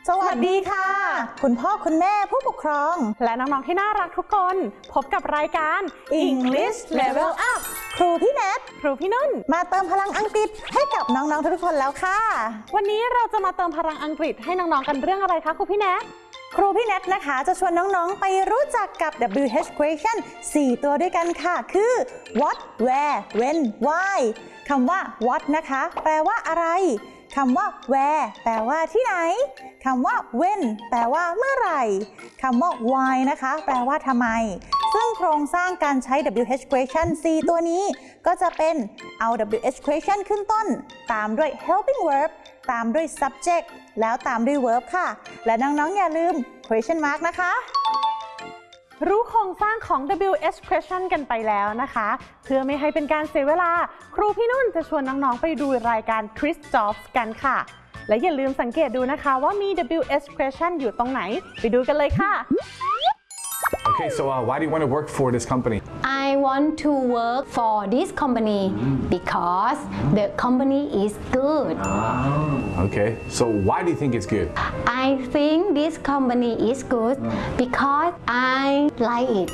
สวัสดีค่ะคุณพ่อคุณแม่ผู้ปกครองและน้องๆที่น่ารักทุกคนพบกับรายการ English Level Up ครูพี่แนทครูพี่นุ่นมาเติมพลังอังกฤษให้กับน้องๆทุกคนแล้วค่ะวันนี้เราจะมาเติมพลังอังกฤษให้น้องๆกันเรื่องอะไรคะครูพี่แนทครูพี่แนทนะคะจะชวนน้องๆไปรู้จักกับ WH question 4 ตัวด้วยกันค่ะคือ what where when why คำว่า what นะคะแปลว่าอะไรคำว่า where แปลว่าที่ไหนคำว่า when แปลว่าเมื่อไหร่คำว่า why นะคะแปลว่าทำไมซึ่งโครงสร้างการใช้ WH question 4 ตัวนี้ก็จะเป็นเอา WH question ขึ้นต้นตามด้วย helping verb ตามด้วย subject แล้วตามด้วย verb ค่ะและน้องๆอย่าลืม question mark นะคะรู้โครงสร้างของ WH question กันไปแล้วนะคะเพื่อไม่ให้เป็นการเสียเวลาครูพี่นุ่นจะชวนน้องๆไปดูรายการ Quiz Jobs กันค่ะและอย่าลืมสังเกตดูนะคะว่ามี WH question อยู่ตรงไหนไปดูกันเลยค่ะ Okay, so why do you want to work for this company? I want to work for this company because the company is good. Okay, so why do you think it's good? I think this company is good because I like it.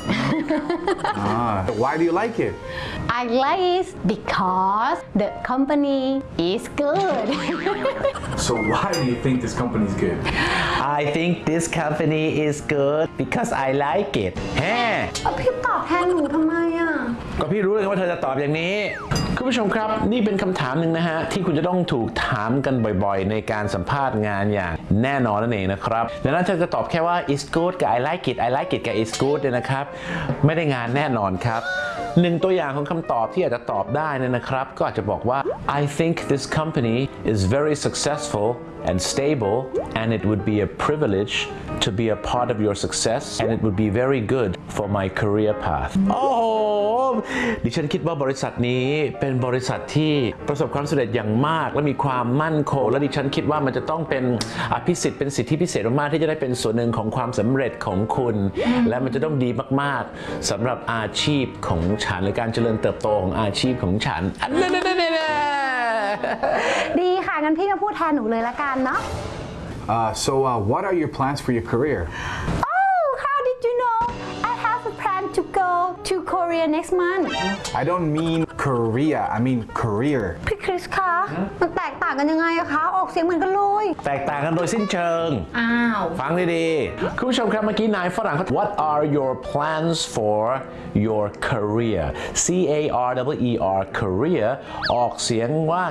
Why do you like it? I like it because the company is good. So why do you think this company is good? I think this company is good because I like it แฮ่พี่ตอบแทนหนูทำไมอ่ะก็พี่รู้เลยว่าเธอจะตอบอย่างนี้คุณผู้ชมครับนี่เป็นคำถามหนึ่งนะฮะที่คุณจะต้องถูกถามกันบ่อยๆในการสัมภาษณ์งานอย่างแน่นอนนั่นเองนะครับดังนั้นเธอจะตอบแค่ว่า is good กับ I like it กับ is good เนี่ยนะครับไม่ได้งานแน่นอนครับหนึ่งตัวอย่างของคำตอบที่อาจจะตอบได้เนี่ยนะครับก็อาจจะบอกว่า I think this company is very successful and stable and it would be a privilege to be a part of your success and it would be very good for my career path โอ้โหดิฉันคิดว่าบริษัทนี้เป็นบริษัทที่ประสบความสำเร็จอย่างมากและมีความมั่นคงและดิฉันคิดว่ามันจะต้องเป็นอภิสิทธิ์เป็นสิทธิพิเศษมากๆที่จะได้เป็นส่วนหนึ่งของความสำเร็จของคุณและมันจะต้องดีมากๆสำหรับอาชีพของฉันหรือการเจริญเติบโตของอาชีพของฉันดีค่ะงั้นพี่ก็พูดแทนหนูเลยละกันเนาะ So what are your plans for your career? Oh, how did you know? I have a plan to go to Korea next month. I don't mean Korea, I mean career. พี่คริสคะมันแตกต่างกันยังไงอะคะออกเสียงเหมือนกันเลยแตกต่างกันโดยสิ้นเชิงฟังดีๆคุณผู้ชมครับเมื่อกี้นายฝรั่งเขา What are your plans for your career? C A R E E R career ออกเสียงว่า